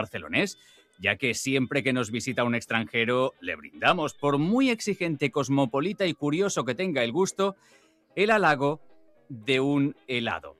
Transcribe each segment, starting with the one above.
barcelonés, ya que siempre que nos visita un extranjero le brindamos, por muy exigente, cosmopolita y curioso que tenga el gusto, el halago de un helado.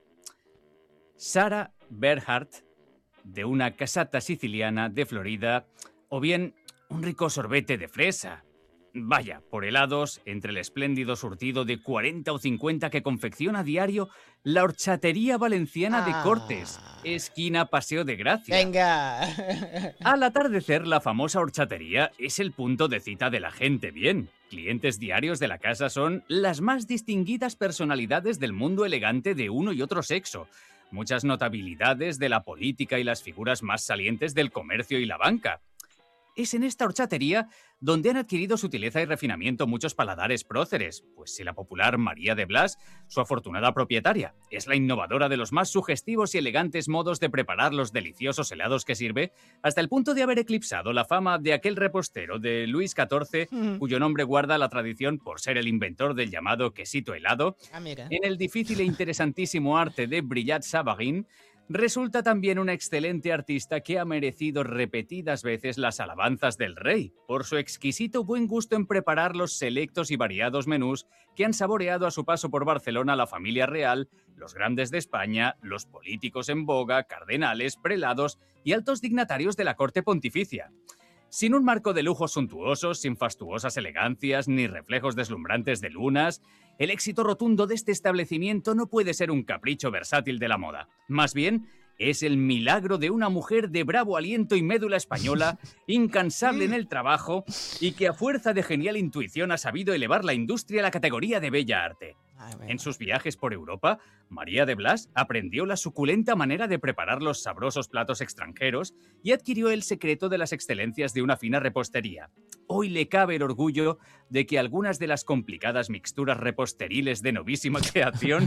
Sara Bernhardt, de una casata siciliana de Florida, o bien un rico sorbete de fresa. Vaya, por helados, entre el espléndido surtido de 40 o 50 que confecciona a diario la Horchatería Valenciana de Cortes, esquina Paseo de Gracia. Venga. Al atardecer, la famosa horchatería es el punto de cita de la gente bien. Clientes diarios de la casa son las más distinguidas personalidades del mundo elegante de uno y otro sexo, muchas notabilidades de la política y las figuras más salientes del comercio y la banca. Es en esta horchatería donde han adquirido sutileza y refinamiento muchos paladares próceres, pues si la popular María de Blas, su afortunada propietaria, es la innovadora de los más sugestivos y elegantes modos de preparar los deliciosos helados que sirve, hasta el punto de haber eclipsado la fama de aquel repostero de Luis XIV, cuyo nombre guarda la tradición por ser el inventor del llamado quesito helado, en el difícil e interesantísimo arte de Brillat-Savarin. Resulta también un excelente artista que ha merecido repetidas veces las alabanzas del rey por su exquisito buen gusto en preparar los selectos y variados menús que han saboreado a su paso por Barcelona la familia real, los grandes de España, los políticos en boga, cardenales, prelados y altos dignatarios de la corte pontificia. Sin un marco de lujos suntuosos, sin fastuosas elegancias ni reflejos deslumbrantes de lunas, el éxito rotundo de este establecimiento no puede ser un capricho versátil de la moda. Más bien, es el milagro de una mujer de bravo aliento y médula española, incansable en el trabajo y que a fuerza de genial intuición ha sabido elevar la industria a la categoría de bella arte. En sus viajes por Europa, María de Blas aprendió la suculenta manera de preparar los sabrosos platos extranjeros y adquirió el secreto de las excelencias de una fina repostería. Hoy le cabe el orgullo de que algunas de las complicadas mixturas reposteriles de novíssima creación...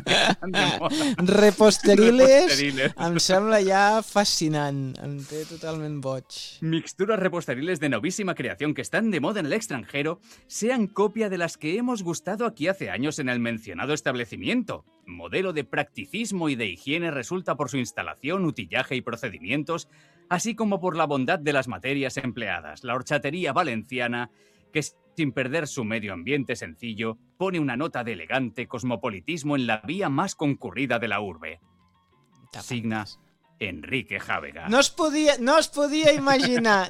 Reposteriles em sembla ja fascinant. Em té totalment boig. Mixturas reposteriles de novísima creación que están de moda en el extranjero sean copia de las que hemos gustado aquí hace años en el mencionado establecimiento. Modelo de practicismo y de higiene resulta por su instalación, utillaje y procedimientos, así como por la bondad de las materias empleadas. La Horchatería Valenciana, que sin perder su medio ambiente sencillo, pone una nota de elegante cosmopolitismo en la vía más concurrida de la urbe. Signa Enrique Jávega. No es podia imaginar,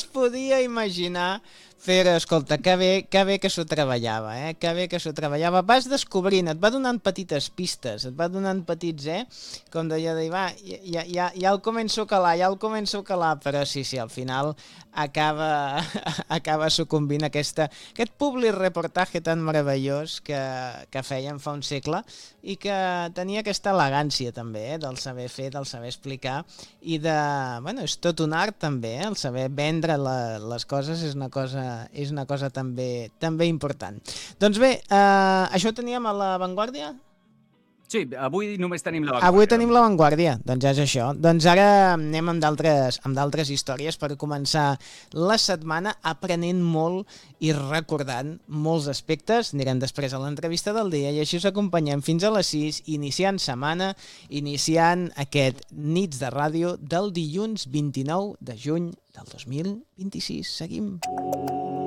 però, escolta, que bé que s'ho treballava, que bé que s'ho treballava. Vas descobrint, et va donant petites pistes, et va donant petits, com deia, va, ja el començo a calar, però sí, al final acaba sucumbint aquest publireportatge tan meravellós que feien fa un segle i que tenia aquesta elegància també, del saber fer, del saber explicar i de... Bueno, és tot un art també, el saber vendre les coses és una cosa també important. Doncs bé, això ho teníem a La Vanguardia? Sí, avui només tenim La Vanguardia. Avui tenim La Vanguardia, doncs és això. Doncs ara anem amb d'altres històries per començar la setmana aprenent molt i recordant molts aspectes. Anirem després a l'entrevista del dia i així us acompanyem fins a les 6, iniciant setmana, iniciant aquest Nits de Ràdio del dilluns 29 de juny del 2026. Seguim.